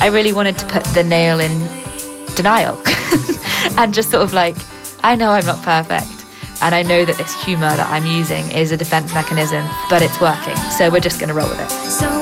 I really wanted to put the nail in denial and just sort of like, I know I'm not perfect. And I know that this humour that I'm using is a defence mechanism, but it's working. So we're just going to roll with it.